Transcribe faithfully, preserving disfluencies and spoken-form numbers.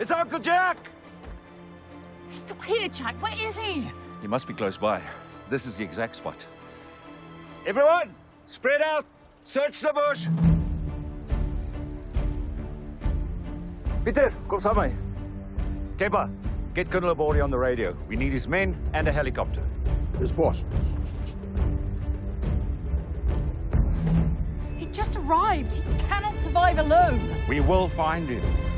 It's Uncle Jack! He's not here, Jack. Where is he? He must be close by. This is the exact spot. Everyone, spread out. Search the bush. Peter, kom saam met my. Kepper, get Colonel Abori on the radio. We need his men and a helicopter. Yes, boss. He just arrived. He cannot survive alone. We will find him.